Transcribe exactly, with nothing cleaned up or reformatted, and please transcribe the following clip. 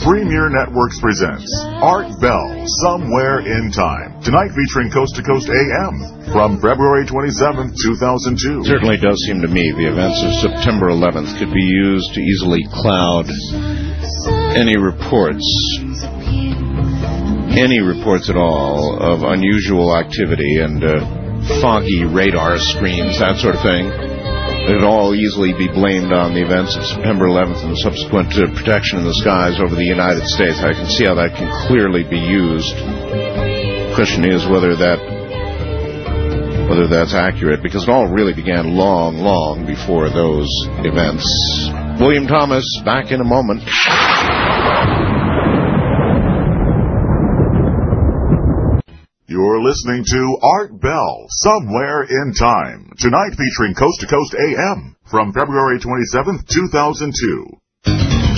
Premier Networks presents Art Bell, Somewhere in Time. Tonight featuring Coast to Coast A M from February twenty-seventh, two thousand two. It certainly does seem to me the events of September eleventh could be used to easily cloud any reports, any reports at all of unusual activity and uh, foggy radar screens, that sort of thing. It would all easily be blamed on the events of September eleventh and the subsequent uh, protection in the skies over the United States. I can see how that can clearly be used. The question is whether that, whether that's accurate, because it all really began long, long before those events. William Thomas, back in a moment. You're listening to Art Bell, Somewhere in Time. Tonight featuring Coast to Coast A M from February twenty-seventh, two thousand two.